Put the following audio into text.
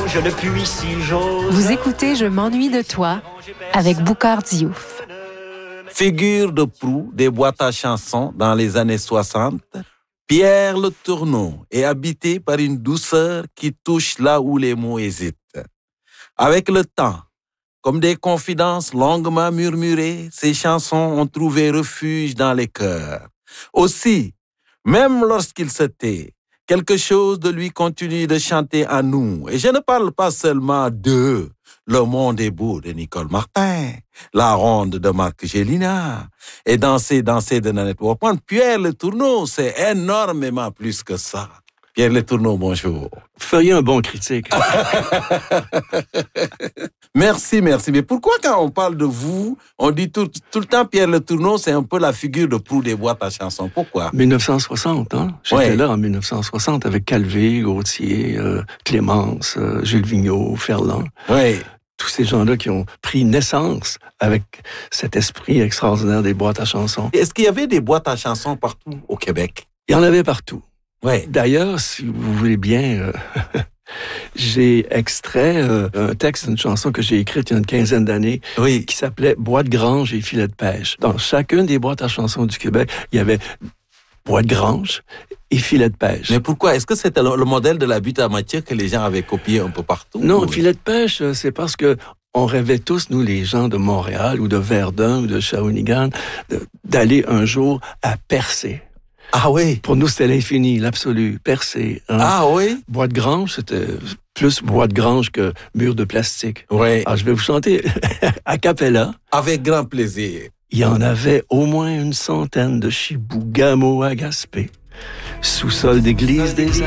je ne puis si j'ose. Vous écoutez Je m'ennuie de toi avec Boukhar Diouf. Figure de proue des boîtes à chansons dans les années 60, Pierre Le Tourneau est habité par une douceur qui touche là où les mots hésitent. Avec le temps, comme des confidences longuement murmurées, ces chansons ont trouvé refuge dans les cœurs. Aussi, même lorsqu'il se tait, quelque chose de lui continue de chanter à nous. Et je ne parle pas seulement de Le monde est beau de Nicole Martin, La ronde de Marc Gélina et Danser, danser de Nanette Walkman. Pierre Le Tourneau, c'est énormément plus que ça. Pierre Le Tourneau, bonjour. Vous feriez un bon critique. Merci. Mais pourquoi quand on parle de vous, on dit tout le temps Pierre Le Tourneau, c'est un peu la figure de proue des boîtes à chansons. Pourquoi? 1960, hein? J'étais là en 1960 avec Calvé, Gauthier, Clémence, Jules Vigneault, Ferland. Oui. Tous ces gens-là qui ont pris naissance avec cet esprit extraordinaire des boîtes à chansons. Est-ce qu'il y avait des boîtes à chansons partout au Québec? Il y en avait partout. Oui. D'ailleurs, si vous voulez bien, j'ai extrait un texte d'une chanson que j'ai écrite il y a une quinzaine d'années, oui, qui s'appelait « Bois de grange et filet de pêche ». Dans chacune des boîtes à chansons du Québec, il y avait bois de grange et filet de pêche. Mais pourquoi? Est-ce que c'était le modèle de la butte à matière que les gens avaient copié un peu partout? Non, filet de pêche, c'est parce que on rêvait tous, nous, les gens de Montréal ou de Verdun ou de Shawinigan, d'aller un jour à Percé. Ah oui? Pour nous, c'était l'infini, l'absolu, Percé. Hein? Ah oui? Bois de grange, c'était plus bois de grange que mur de plastique. Oui. Alors, je vais vous chanter a cappella. Avec grand plaisir. Il y en avait au moins une centaine de Chibougamau à Gaspé. Sous-sol d'église des